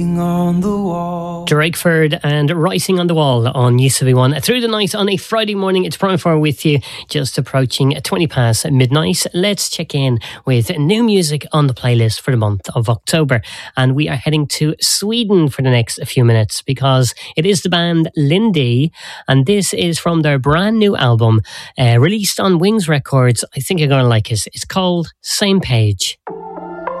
On the wall. Drakeford and Writing on the Wall on UCB1. Through the night on a Friday morning, it's Brian Farr with you, just approaching 20 past midnight. Let's check in with new music on the playlist for the month of October. And we are heading to Sweden for the next few minutes because it is the band Lindy, and this is from their brand new album, released on Wings Records. I think you're going to like it. It's called Same Page.